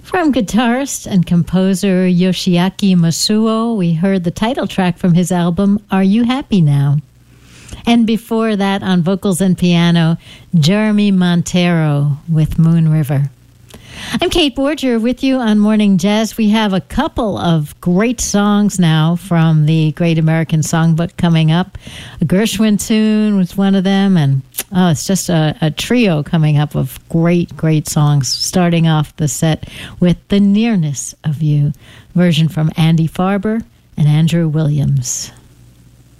From guitarist and composer Yoshiaki Masuo, we heard the title track from his album, Are You Happy Now? And before that, on vocals and piano, Jeremy Montero with Moon River. I'm Kate Borger with you on Morning Jazz. We have a couple of great songs now from the Great American Songbook coming up. A Gershwin tune was one of them, and it's just a trio coming up of great, great songs, starting off the set with The Nearness of You, version from Andy Farber and Andrew Williams.